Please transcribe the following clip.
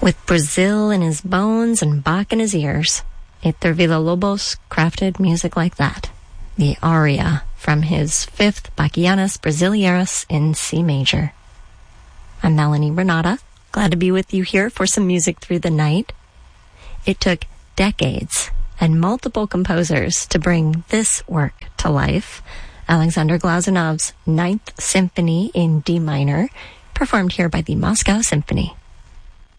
With Brazil in his bones and Bach in his ears, Héctor Villa-Lobos crafted music like that. The aria from his fifth Bachianas Brasileiras in C major. I'm Melanie Renata, glad to be with you here for some music through the night. It took decades and multiple composers to bring this work to life. Alexander Glazunov's Ninth Symphony in D minor, performed here by the Moscow Symphony.